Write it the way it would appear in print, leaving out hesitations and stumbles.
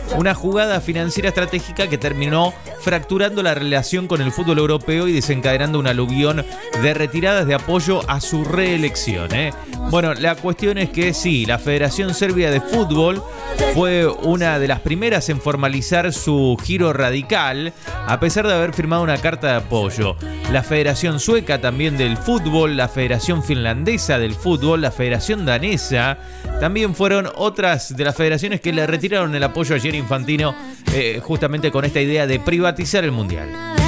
una jugada financiera estratégica que terminó fracturando la relación con el fútbol europeo y desencadenando un aluvión de retiradas de apoyo a su reelección. Bueno, la cuestión es que sí, la Federación Serbia de Fútbol fue una de las primeras en formalizar su giro radical, a pesar de haber firmado una carta de apoyo. La Federación Sueca también del fútbol, la Federación Finlandesa del fútbol, la Federación Danesa, también fueron otras de las federaciones que le retiraron el apoyo a Gianni Infantino, justamente con esta idea de privatizar el Mundial.